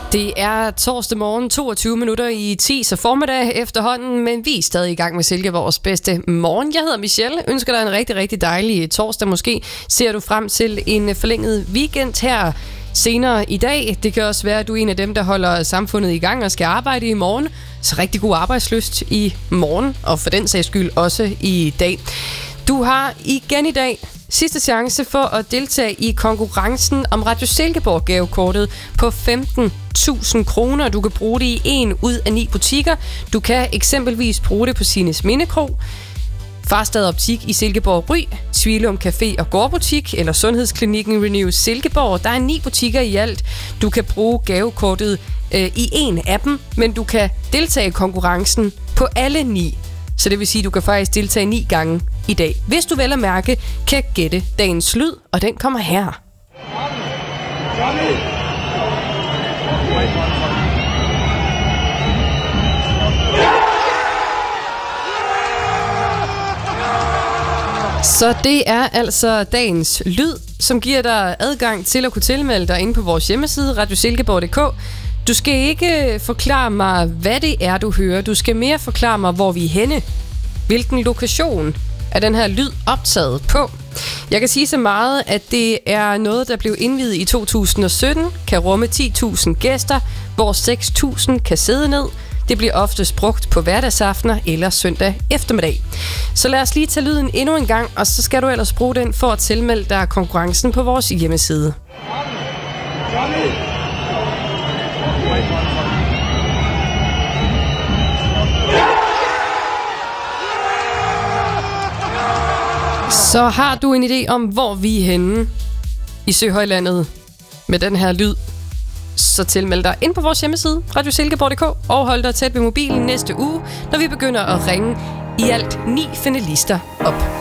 Det er torsdag morgen, 22 minutter i 10, så formiddag efterhånden, men vi er stadig i gang med Silkeborgs bedste morgen. Jeg hedder Michelle, ønsker dig en rigtig, rigtig dejlig torsdag. Måske ser du frem til en forlænget weekend her senere i dag. Det kan også være, at du er en af dem, der holder samfundet i gang og skal arbejde i morgen. Så rigtig god arbejdslyst i morgen, og for den sags skyld også i dag. Du har igen i dag sidste chance for at deltage i konkurrencen om Radio Silkeborg gavekortet på 15.000 kroner. Du kan bruge det i 1 ud af 9 butikker. Du kan eksempelvis bruge det på Sines Mindekro, Farstad Optik i Silkeborg Ry, Svilum Café og Gårdbutik eller Sundhedsklinikken Renew Silkeborg. Der er 9 butikker i alt. Du kan bruge gavekortet i en af dem, men du kan deltage i konkurrencen på alle 9. Så det vil sige, at du kan faktisk deltage 9 gange i dag. Hvis du vel at mærke, kan gætte dagens lyd, og den kommer her. Så det er altså dagens lyd, som giver dig adgang til at kunne tilmelde dig inde på vores hjemmeside, radiosilkeborg.dk. Du skal ikke forklare mig, hvad det er, du hører. Du skal mere forklare mig, hvor vi er henne. Hvilken lokation er den her lyd optaget på? Jeg kan sige så meget, at det er noget, der blev indviet i 2017, kan rumme 10.000 gæster, hvor 6.000 kan sidde ned. Det bliver oftest brugt på hverdagsaftener eller søndag eftermiddag. Så lad os lige tage lyden endnu en gang, og så skal du ellers bruge den for at tilmelde dig konkurrencen på vores hjemmeside. Så har du en idé om, hvor vi er henne i Søhøjlandet med den her lyd, så tilmeld dig ind på vores hjemmeside, radiosilkeborg.dk, og hold dig tæt ved mobilen næste uge, når vi begynder at ringe i alt 9 finalister op.